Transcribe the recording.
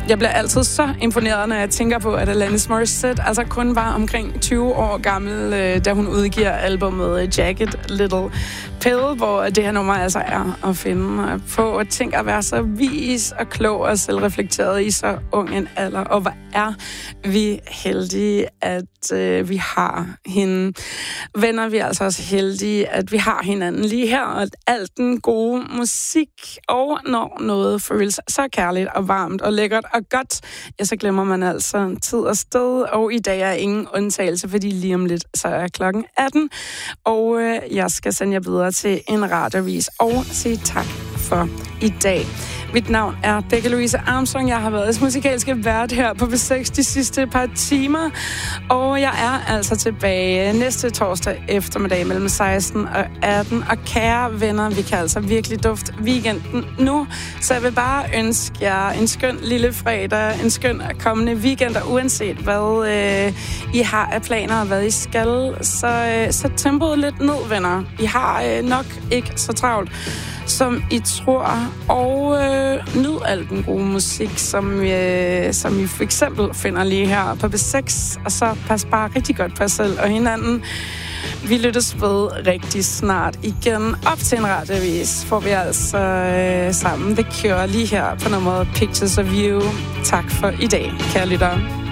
Jeg bliver altid så imponeret, når jeg tænker på, at Alanis Morissette altså kun var omkring 20 år gammel, da hun udgiver albumet Jagged Little Pill, hvor det her nummer altså er at finde på at tænke at være så vis og klog og selvreflekteret i så ung en alder. Og hvor er vi heldige, at vi har hende. Venner, vi er altså også heldige, at vi har hinanden lige her, og alt den gode musik, og når noget føles så kærligt og varmt og lækkert og godt, ja, så glemmer man altså tid og sted, og i dag er ingen undtagelse, fordi lige om lidt, så er klokken 18, og jeg skal sende jer videre til en radioavis og sige tak for i dag. Mit navn er Becca Louise Armstrong. Jeg har været musikalske vært her på B6 de sidste par timer, og jeg er altså tilbage næste torsdag eftermiddag mellem 16 og 18. Og kære venner, vi kan altså virkelig dufte weekenden nu, så jeg vil bare ønske jer en skøn lille fredag, en skøn kommende weekend, og uanset hvad I har af planer og hvad I skal, så sæt tempoet lidt ned, venner. I har nok ikke så travlt, som I tror, og nyd al den gode musik, som I for eksempel finder lige her på B6, og så pas bare rigtig godt på jer selv og hinanden. Vi lyttes ved rigtig snart igen. Op til en radioavis får vi altså sammen The Cure lige her på nummeret Pictures of You. Tak for i dag, kære lyttere.